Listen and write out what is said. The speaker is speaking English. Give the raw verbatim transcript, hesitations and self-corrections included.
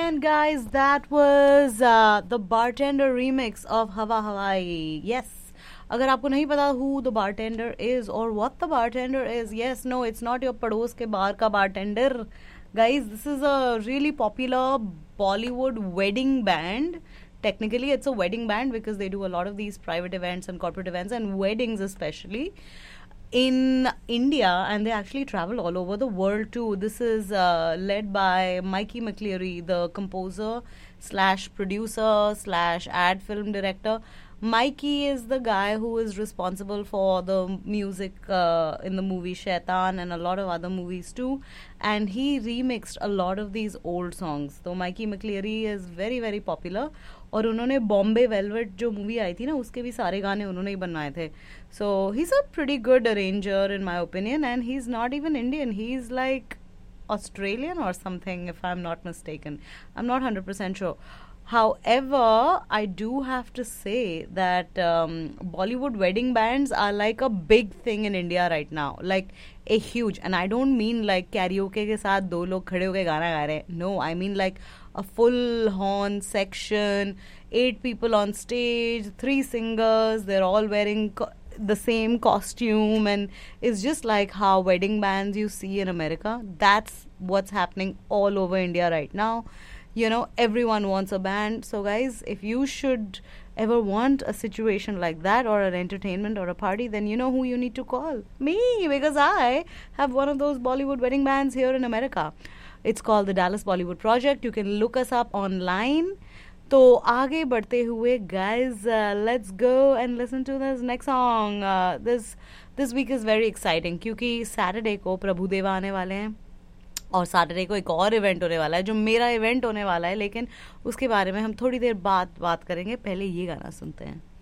And guys, that was uh, the Bartender remix of Hawa Hawaii. Yes. अगर आपको नहीं पता who the bartender is or what the bartender is, yes, no, it's not your पड़ोस के बार का bartender. Guys, this is a really popular Bollywood wedding band. Technically, it's a wedding band because they do a lot of these private events and corporate events and weddings especially in India, and they actually travel all over the world too. This is uh, led by Mikey McCleary, the composer slash producer slash ad film director. Mikey is the guy who is responsible for the music uh, in the movie Shaitan and a lot of other movies too. And he remixed a lot of these old songs. So Mikey McCleary is very very popular. और उन्होंने Bombay velvet जो movie आई थी ना उसके भी सारे गाने उन्होंने ही बनाए थे. सो he is a pretty good arranger in my opinion and he is not even Indian. He is like Australian or something, if I'm not mistaken. I'm not one hundred percent sure. However, I do have to say that um, Bollywood wedding bands are like a big thing in India right now. Like a huge, and I don't mean like karaoke के साथ दो लोग खड़े होके गाना गा रहे हैं. No, I mean like a full horn section, eight people on stage, three singers. They're all wearing co- the same costume, and it's just like how wedding bands you see in America. That's what's happening all over India right now. You know, everyone wants a band. So guys, if you should ever want a situation like that or an entertainment or a party, then you know who you need to call. Me, because I have one of those Bollywood wedding bands here in America. It's called the Dallas Bollywood Project. You can look us up online. तो आगे बढ़ते हुए guys, uh, let's go and listen to this next song. Uh, this this week is very exciting क्योंकि Saturday को प्रभुदेवा आने वाले हैं और Saturday को एक और इवेंट होने वाला है जो मेरा इवेंट होने वाला है, लेकिन उसके बारे में हम थोड़ी देर बाद बात करेंगे. पहले ये गाना सुनते हैं.